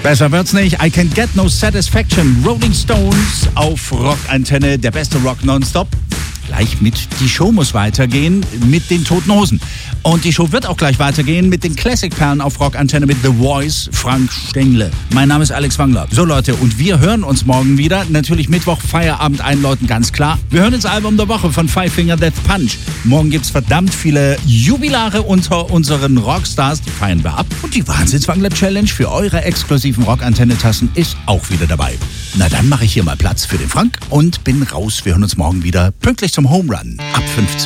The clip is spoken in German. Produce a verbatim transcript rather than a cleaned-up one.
Besser wird's nicht. I Can't Get No Satisfaction. Rolling Stones auf Rockantenne. Der beste Rock nonstop. Gleich mit Die Show muss weitergehen mit den Toten Hosen. Und die Show wird auch gleich weitergehen mit den Classic-Perlen auf Rockantenne mit The Voice, Frank Stengle. Mein Name ist Alex Wangler. So Leute, und wir hören uns morgen wieder. Natürlich Mittwoch, Feierabend einläuten, ganz klar. Wir hören ins Album der Woche von Five Finger Death Punch. Morgen gibt's verdammt viele Jubilare unter unseren Rockstars. Die feiern wir ab. Und die Wahnsinns-Wangler-Challenge für eure exklusiven Rockantenne-Tassen ist auch wieder dabei. Na dann mache ich hier mal Platz für den Frank und bin raus. Wir hören uns morgen wieder pünktlich zum Home Run ab fünfzehn.